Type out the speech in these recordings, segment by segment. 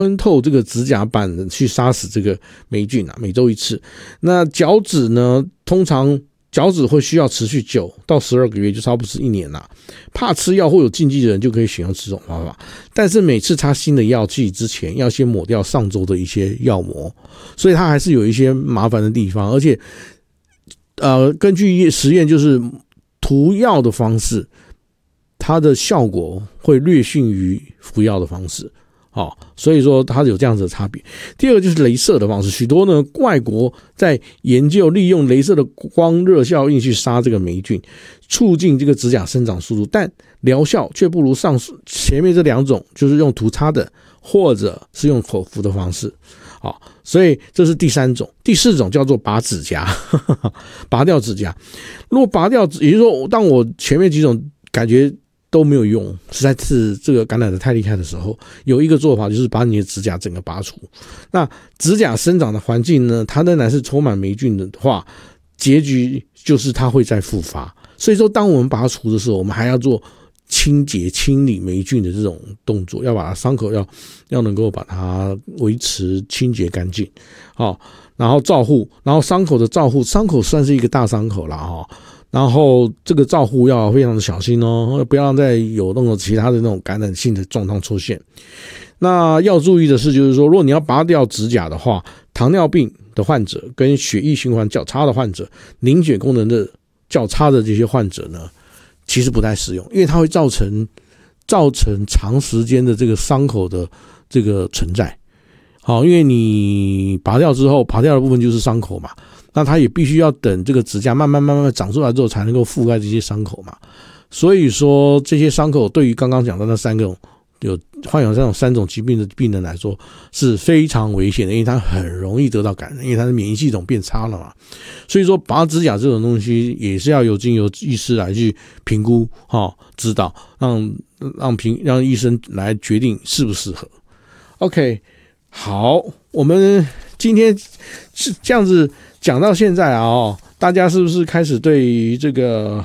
喷透这个指甲板去杀死这个霉菌啊，每周1次。那角质呢，通常角质会需要持续9到12个月，就差不多是1年啦。怕吃药或有禁忌的人就可以选用这种方法，但是每次擦新的药剂之前要先抹掉上周的一些药膜，所以它还是有一些麻烦的地方。而且根据实验，就是涂药的方式它的效果会略逊于服药的方式。所以说它有这样子的差别。第二个就是雷射的方式，许多呢外国在研究利用雷射的光热效应去杀这个霉菌，促进这个指甲生长速度，但疗效却不如上述前面这2种，就是用涂擦的或者是用口服的方式。所以这是第3种。第4种叫做拔指甲拔掉指甲。如果拔掉，也就是说当我前面几种感觉都没有用，实在是这个感染的太厉害的时候，有一个做法就是把你的指甲整个拔除。那指甲生长的环境呢，它仍然是充满霉菌的话，结局就是它会再复发。所以说当我们把它除的时候，我们还要做清洁清理霉菌的这种动作，要把它伤口要能够把它维持清洁干净。然后照护，然后伤口的照护，伤口算是一个大伤口啦。然后这个照护要非常的小心哦，不要让再有那种其他的那种感染性的状况出现。那要注意的是，就是说如果你要拔掉指甲的话，糖尿病的患者跟血液循环较差的患者，凝血功能的较差的这些患者呢，其实不太适用，因为它会造成长时间的这个伤口的这个存在。因为你拔掉之后，拔掉的部分就是伤口嘛，那它也必须要等这个指甲慢慢长出来之后，才能够覆盖这些伤口嘛。所以说这些伤口对于刚刚讲到那患有这种3种疾病的病人来说是非常危险的，因为他很容易得到感染，因为他的免疫系统变差了嘛。所以说拔指甲这种东西也是要经由医师来去评估指导，让医生来决定适不适合。 OK， 好，我们今天是这样子讲到现在啊，大家是不是开始对于这个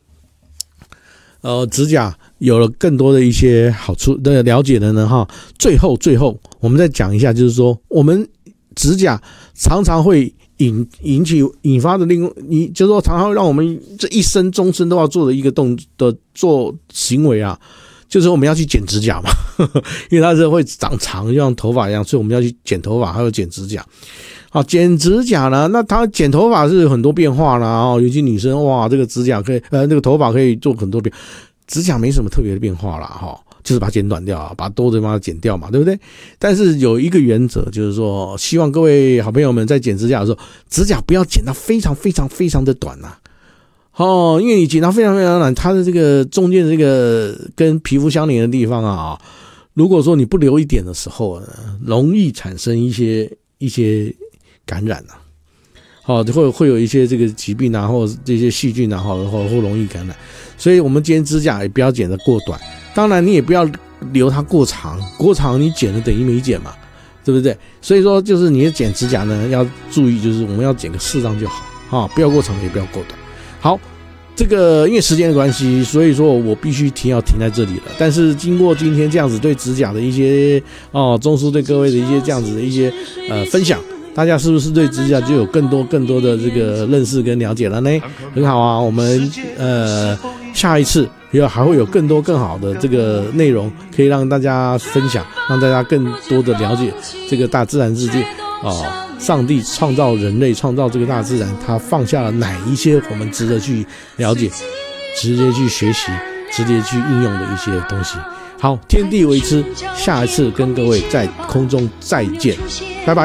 指甲有了更多的一些好处的了解的呢？最后我们再讲一下，就是说我们指甲常常会引发的就是说常常让我们这一生终身都要做的一个做行为啊，就是我们要去剪指甲嘛因为它是会长长，就像头发一样，所以我们要去剪头发还有剪指甲。剪指甲呢，那它剪头发是有很多变化啦，尤其女生，哇，这个指甲可以那个头发可以做很多变，指甲没什么特别的变化啦，就是把它剪短掉，把多的把它剪掉嘛，对不对？但是有一个原则，就是说希望各位好朋友们在剪指甲的时候，指甲不要剪到非常非常非常的短啊。因为你剪到非常非常短，它的这个中间的这个跟皮肤相连的地方啊，如果说你不留一点的时候呢，容易产生一些感染啊，会有一些这个疾病啊，或者这些细菌啊，或容易感染。所以我们剪指甲也不要剪得过短，当然你也不要留它过长你剪了等于没剪嘛，对不对？所以说就是你剪指甲呢要注意，就是我们要剪个适当就好不要过长也不要过短。好，这个因为时间的关系，所以说我必须要停在这里了。但是经过今天这样子对指甲的一些中枢对各位的一些这样子的一些分享，大家是不是对指甲就有更多的这个认识跟了解了呢？很好啊，我们下一次还会有更多更好的这个内容可以让大家分享，让大家更多的了解这个大自然世界上帝创造人类，创造这个大自然，他放下了哪一些我们值得去了解、直接去学习、直接去应用的一些东西。好，天地为之，下一次跟各位在空中再见，拜拜。